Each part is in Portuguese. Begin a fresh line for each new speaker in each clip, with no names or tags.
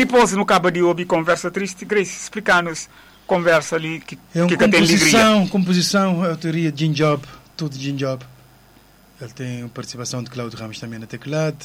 depois no cabo de ouvir conversa triste, Grace, explicar-nos conversa ali que
é uma
tem alegria.
Composição, autoria de Jim Job, tudo de Jim Job. Ele tem participação de Cláudio Ramos também na teclado,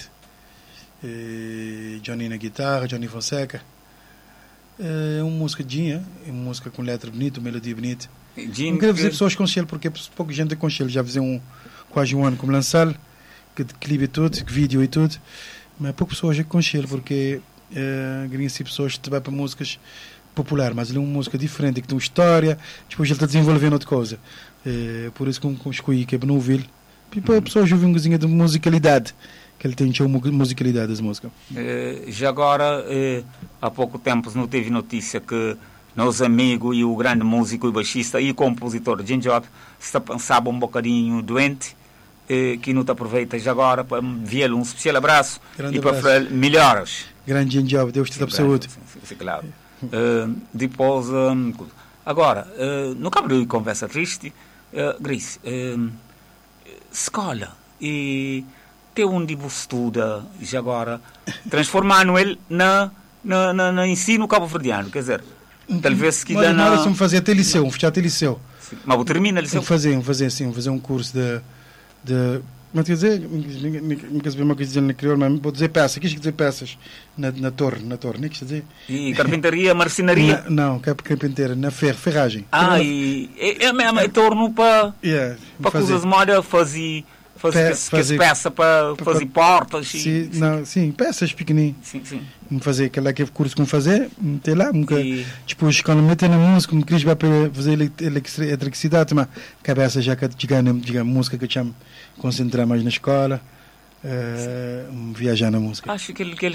Johnny na guitarra, Johnny Fonseca. É uma música de Jim, é uma música com letra bonita, melodia bonita. Não quero dizer pessoas com ele, porque pouca gente com ele. Já fizeram quase um ano como lançá-lo, que clipe e tudo, que vídeo e tudo, mas poucas pessoas com ele, porque queriam ser pessoas que trabalham para músicas popular, mas ele é uma música diferente, que tem uma história, depois ele está desenvolvendo outra coisa. Por isso que escolhi que é para não ouvir, e para pessoas ouvir uma coisinha de musicalidade, que ele tem uma musicalidade das músicas.
Já agora, há pouco tempo não teve notícia que nosso amigo e o grande músico e baixista e compositor Jim Job está pensando um bocadinho doente, que não te aproveita já agora para enviar-lhe um especial abraço
grande
e para falar melhoras.
Grande Jim Job, Deus te dá saúde.
Sim, claro. Depois, agora, no cabo de conversa triste, Grace, escola e ter onde você estuda já agora, transformando ele na ensino cabo-verdiano, quer dizer, talvez que dá na...
Vamos fazer até liceu, vamos fechar até liceu.
Sim, mas termina liceu?
Vamos fazer um curso de mas quer dizer, não quer saber uma coisa na crioulo, mas vou dizer peças, quis dizer peças na torre, não quer dizer?
E carpintaria, marcenaria?
Não, carpinteira, na ferragem.
E é mesmo, é torno para coisas de moda, fazer peça para fazer portas.
Sim, peças pequenininhas.
Sim.
Fazer aquele curso que fazer, ter lá, depois quando meter na música, me queria para fazer eletricidade, mas cabeça já que diga música que chama concentrar mais na escola, viajar na música.
Acho que ele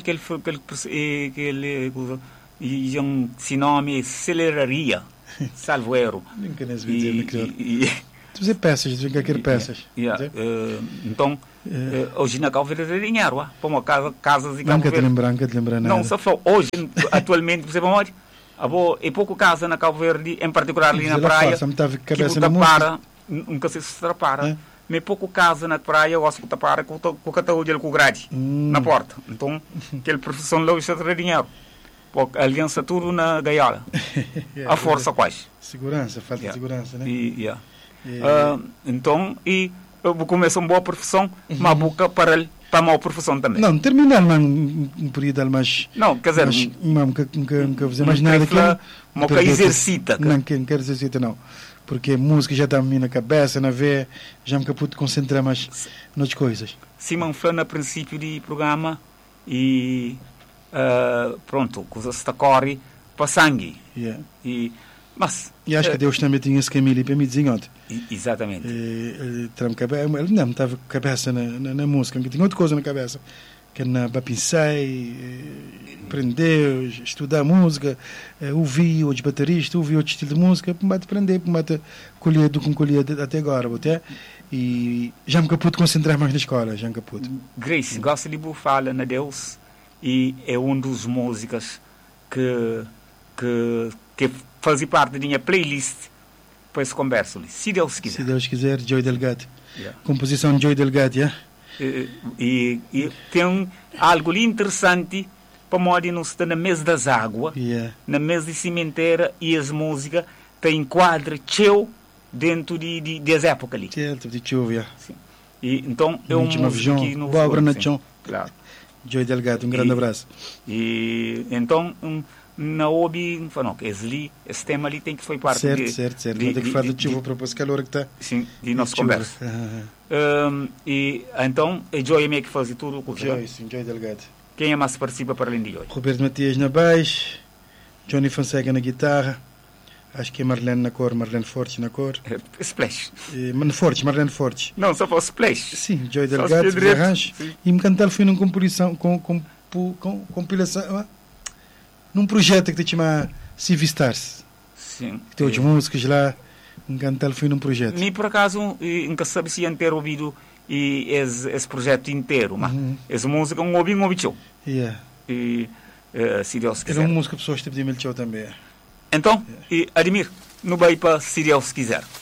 e um sinônimo aceleraria, salvo erro.
Nunca nem se dizer na crioulo. Fazer peças, quer peças.
Então, hoje na Cabo Verde é dinheiro, para uma casas e
Cabo Verde. Nunca te lembrar nada.
Não, só hoje, atualmente, você vai é pouco casa na Cabo Verde, em particular ali na praia, que você para, nunca se para. Mas pouco casa na praia, eu gosto de tapar com o catálogo com o grade na porta. Então, aquele professor lá está a dinheiro. Porque a aliança tudo na gaiola. A força quase.
Segurança, falta de segurança, né?
Então, eu vou começar uma boa profissão, uma boca para a má profissão também.
Não, terminar um período mais...
Não, quer dizer...
Nunca fazer mais nada que...
Não quer exercita.
Não quer exercita, não. Porque a música já está a mim na cabeça, na veia, já me pude concentrar mais nas coisas.
Simão falou no princípio do programa e pronto, coisas está corre para sangue. E
acho que Deus também tinha esse caminho para me dizer ontem.
Exatamente.
Ele não estava com a cabeça na música, tinha outra coisa na cabeça. Que na pensei, aprender, estudar música, ouvir outros bateristas, ouvir outro estilo de música, para aprender, para colher do que colher até agora. E já me pude concentrar mais na escola, já me pude.
Grace, gosto de falar na Deus e é uma das músicas que faz parte da minha playlist para essa conversa. Se Deus quiser.
Se Deus quiser, Joey Delgado. Composição de Joey Delgado,
E tem algo interessante para modo não estar na mesa das águas, na mesa de cimenteira e as músicas tem quadro cheio dentro das épocas ali.
Certo, de chuva.
E então é um músico que não
claro. Joey Delgado, um grande abraço.
E então na OBI, não, que esse tema ali tem que foi parte
certo. Não tem que falar de chuva para o calor que está.
Sim, de nossa conversa. E então é Joey que faz tudo o que
Joey Delgado.
Quem é mais participa para além de hoje?
Roberto Matias na baixo, Johnny Fonseca na guitarra, acho que é Marlene na cor, Marlene Forte na cor.
Splash.
Marlene Forte.
Não, só para o Splash.
Sim, Joey Delgado, arranjo. E me cantar foi numa compilação, num projeto que te chama Civistars.
Sim.
Que tem outras músicas lá. Cantar foi num projeto.
Nem por acaso, nunca sabe se ia ter ouvido esse projeto inteiro, mas essa música um ouvi show. E se Deus quiser.
Era uma música que pessoas te pediam show também.
Então, Ademir, não vai para se Deus quiser.